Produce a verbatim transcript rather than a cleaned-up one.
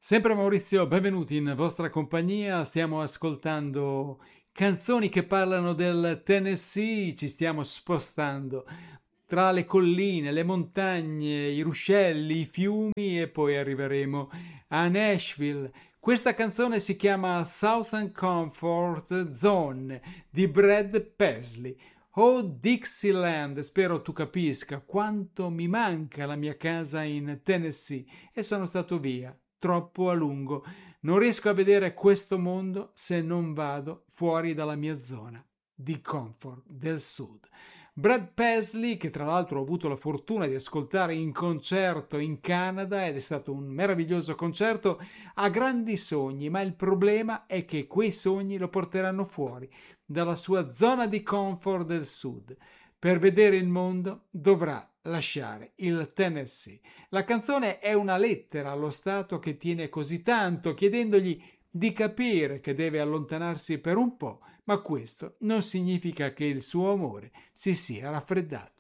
Sempre Maurizio, benvenuti in vostra compagnia. Stiamo ascoltando canzoni che parlano del Tennessee, ci stiamo spostando tra le colline, le montagne, i ruscelli, i fiumi e poi arriveremo a Nashville. Questa canzone si chiama Southern Comfort Zone di Brad Paisley. Oh Dixieland, spero tu capisca quanto mi manca la mia casa in Tennessee e sono stato via troppo a lungo. Non riesco a vedere questo mondo se non vado fuori dalla mia zona di comfort del sud. Brad Paisley, che tra l'altro ho avuto la fortuna di ascoltare in concerto in Canada ed è stato un meraviglioso concerto, ha grandi sogni, ma il problema è che quei sogni lo porteranno fuori dalla sua zona di comfort del sud. Per vedere il mondo dovrà lasciare il Tennessee. La canzone è una lettera allo Stato che tiene così tanto, chiedendogli di capire che deve allontanarsi per un po', ma questo non significa che il suo amore si sia raffreddato.